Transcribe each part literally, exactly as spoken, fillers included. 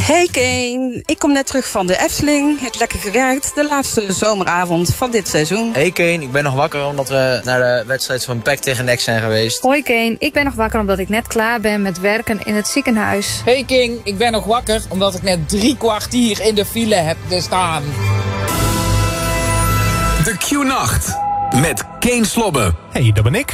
Hey Kane, ik kom net terug van de Efteling. Het lekker gewerkt, de laatste zomeravond van dit seizoen. Hey Kane, ik ben nog wakker omdat we naar de wedstrijd van P E C tegen N E C zijn geweest. Hoi Kane, ik ben nog wakker omdat ik net klaar ben met werken in het ziekenhuis. Hey King, ik ben nog wakker omdat ik net drie kwartier in de file heb gestaan. De Q-nacht met Kane Slobbe. Hey, dat ben ik.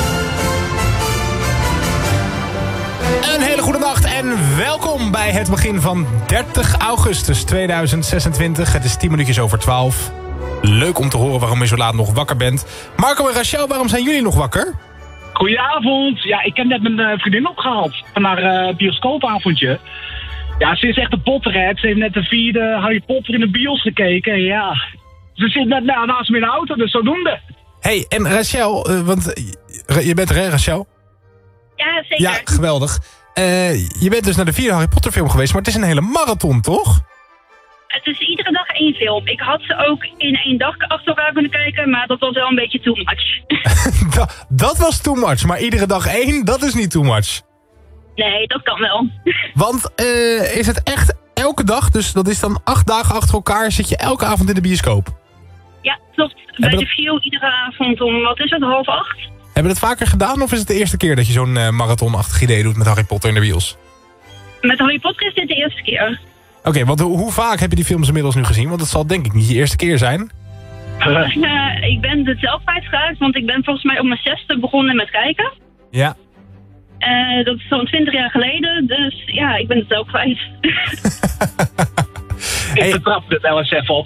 Een hele goede nacht en welkom bij het begin van dertig augustus tweeduizend zesentwintig. Het is tien minuutjes over twaalf. Leuk om te horen waarom je zo laat nog wakker bent. Marco en Rachel, waarom zijn jullie nog wakker? Goedenavond. Ja, ik heb net mijn uh, vriendin opgehaald van haar uh, bioscoopavondje. Ja, ze is echt een potterhead. Ze heeft net de vierde Harry Potter in de bios gekeken. Ja, ze zit net nou, naast me in de auto, dus zodoende. Hey, en Rachel, uh, want uh, je bent er hè, Rachel? Ja, zeker. Ja, geweldig. Uh, je bent dus naar de vierde Harry Potter film geweest, maar het is een hele marathon, toch? Het is iedere dag één film. Ik had ze ook in één dag achter elkaar kunnen kijken, maar dat was wel een beetje too much. dat, dat was too much, maar iedere dag één, dat is niet too much. Nee, dat kan wel. Want uh, is het echt elke dag, dus dat is dan acht dagen achter elkaar, zit je elke avond in de bioscoop? Ja, klopt. Bij dat... de Vio iedere avond om, wat is het, half acht? Hebben we het vaker gedaan of is het de eerste keer dat je zo'n uh, marathonachtig idee doet met Harry Potter in de bios? Met Harry Potter is dit de eerste keer. Oké, okay, want hoe, hoe vaak heb je die films inmiddels nu gezien? Want het zal denk ik niet je eerste keer zijn. Uh, ik ben het zelf kwijtgeraakt, want ik ben volgens mij op mijn zesde begonnen met kijken. Ja. Uh, dat is zo'n twintig jaar geleden, dus ja, ik ben het zelf kwijt. Ik hey. betrap het wel eens even op.